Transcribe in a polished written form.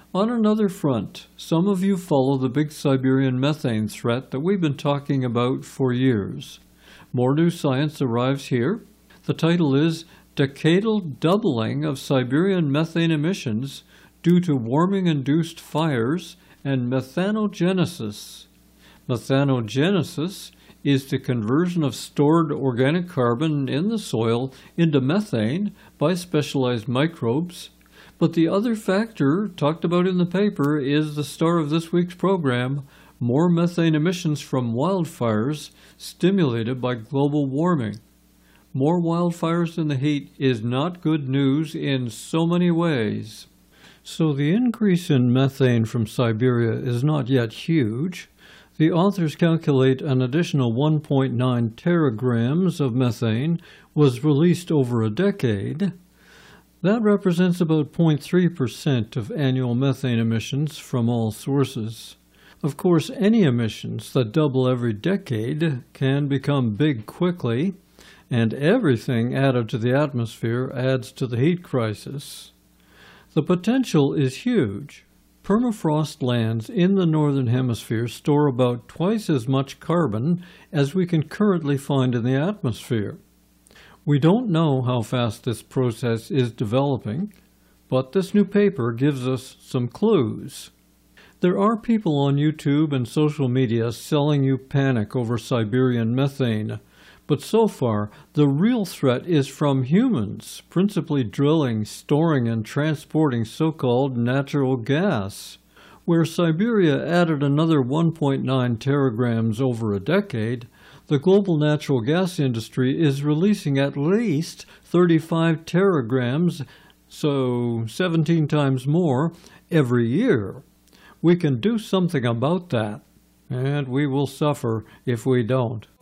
On another front, some of you follow the big Siberian methane threat that we've been talking about for years. More new science arrives here. The title is Decadal Doubling of Siberian Methane Emissions Due to Warming-Induced Fires and Methanogenesis. Methanogenesis is the conversion of stored organic carbon in the soil into methane by specialized microbes. But the other factor talked about in the paper is the star of this week's program, more methane emissions from wildfires stimulated by global warming. More wildfires in the heat is not good news in so many ways. So the increase in methane from Siberia is not yet huge. The authors calculate an additional 1.9 teragrams of methane was released over a decade. That represents about 0.3% of annual methane emissions from all sources. Of course, any emissions that double every decade can become big quickly, and everything added to the atmosphere adds to the heat crisis. The potential is huge. Permafrost lands in the Northern Hemisphere store about twice as much carbon as we can currently find in the atmosphere. We don't know how fast this process is developing, but this new paper gives us some clues. There are people on YouTube and social media selling you panic over Siberian methane, but so far the real threat is from humans, principally drilling, storing, and transporting so-called natural gas. Where Siberia added another 1.9 teragrams over a decade, the global natural gas industry is releasing at least 35 teragrams, so 17 times more, every year. We can do something about that, and we will suffer if we don't.